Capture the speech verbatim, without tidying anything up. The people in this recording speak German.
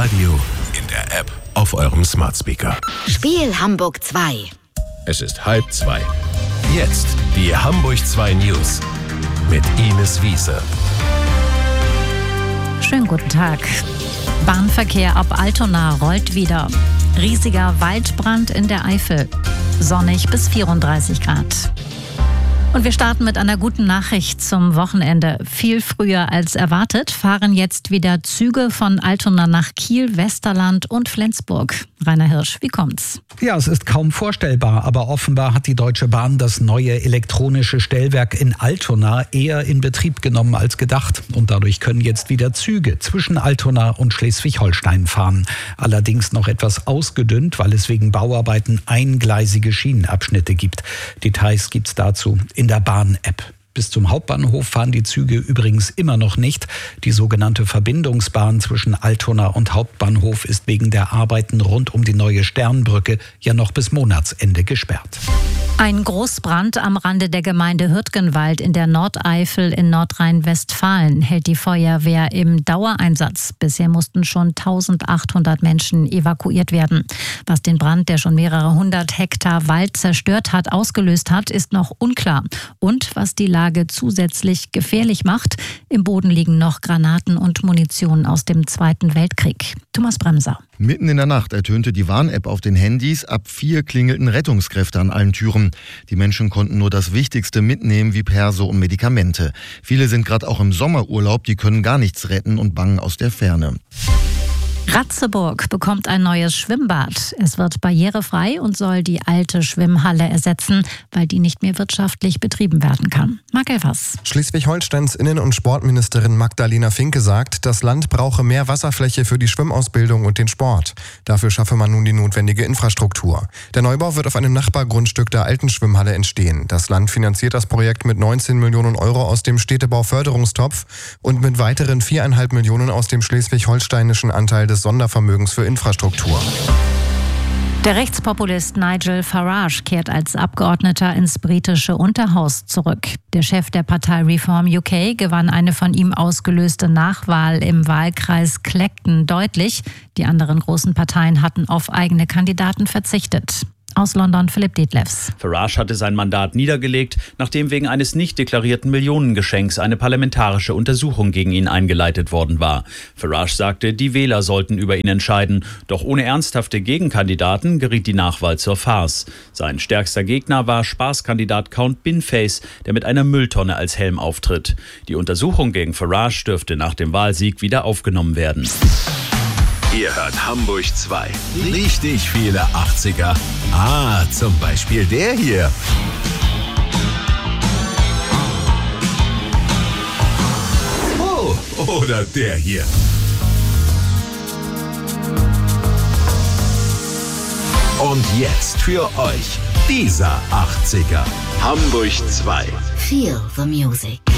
Radio, in der App, auf eurem Smart Speaker. Spiel Hamburg zwei. Es ist halb zwei. Jetzt die Hamburg zwei News mit Ines Wiese. Schönen guten Tag. Bahnverkehr ab Altona rollt wieder. Riesiger Waldbrand in der Eifel. Sonnig bis vierunddreißig Grad. Und wir starten mit einer guten Nachricht zum Wochenende. Viel früher als erwartet fahren jetzt wieder Züge von Altona nach Kiel, Westerland und Flensburg. Rainer Hirsch, wie kommt's? Ja, es ist kaum vorstellbar, aber offenbar hat die Deutsche Bahn das neue elektronische Stellwerk in Altona eher in Betrieb genommen als gedacht. Und dadurch können jetzt wieder Züge zwischen Altona und Schleswig-Holstein fahren. Allerdings noch etwas ausgedünnt, weil es wegen Bauarbeiten eingleisige Schienenabschnitte gibt. Details gibt's dazu in der Bahn-App. Bis zum Hauptbahnhof fahren die Züge übrigens immer noch nicht. Die sogenannte Verbindungsbahn zwischen Altona und Hauptbahnhof ist wegen der Arbeiten rund um die neue Sternbrücke ja noch bis Monatsende gesperrt. Ein Großbrand am Rande der Gemeinde Hürtgenwald in der Nordeifel in Nordrhein-Westfalen hält die Feuerwehr im Dauereinsatz. Bisher mussten schon eintausendachthundert Menschen evakuiert werden. Was den Brand, der schon mehrere hundert Hektar Wald zerstört hat, ausgelöst hat, ist noch unklar. Und was die Lage zusätzlich gefährlich macht: im Boden liegen noch Granaten und Munition aus dem Zweiten Weltkrieg. Thomas Bremser. Mitten in der Nacht ertönte die Warn-App auf den Handys. Ab vier klingelten Rettungskräfte an allen Türen. Die Menschen konnten nur das Wichtigste mitnehmen, wie Perso und Medikamente. Viele sind gerade auch im Sommerurlaub, die können gar nichts retten und bangen aus der Ferne. Ratzeburg bekommt ein neues Schwimmbad. Es wird barrierefrei und soll die alte Schwimmhalle ersetzen, weil die nicht mehr wirtschaftlich betrieben werden kann. Marc Elvers. Schleswig-Holsteins Innen- und Sportministerin Magdalena Finke sagt, das Land brauche mehr Wasserfläche für die Schwimmausbildung und den Sport. Dafür schaffe man nun die notwendige Infrastruktur. Der Neubau wird auf einem Nachbargrundstück der alten Schwimmhalle entstehen. Das Land finanziert das Projekt mit neunzehn Millionen Euro aus dem Städtebauförderungstopf und mit weiteren viereinhalb Millionen aus dem schleswig-holsteinischen Anteil des Sondervermögens für Infrastruktur. Der Rechtspopulist Nigel Farage kehrt als Abgeordneter ins britische Unterhaus zurück. Der Chef der Partei Reform U K gewann eine von ihm ausgelöste Nachwahl im Wahlkreis Clacton deutlich. Die anderen großen Parteien hatten auf eigene Kandidaten verzichtet. Aus London Philipp Detlefs. Farage hatte sein Mandat niedergelegt, nachdem wegen eines nicht deklarierten Millionengeschenks eine parlamentarische Untersuchung gegen ihn eingeleitet worden war. Farage sagte, die Wähler sollten über ihn entscheiden. Doch ohne ernsthafte Gegenkandidaten geriet die Nachwahl zur Farce. Sein stärkster Gegner war Spaßkandidat Count Binface, der mit einer Mülltonne als Helm auftritt. Die Untersuchung gegen Farage dürfte nach dem Wahlsieg wieder aufgenommen werden. Ihr hört Hamburg zwei. Richtig viele achtziger. Ah, zum Beispiel der hier. Oh, oder der hier. Und jetzt für euch dieser achtziger. Hamburg zwei. Feel the music.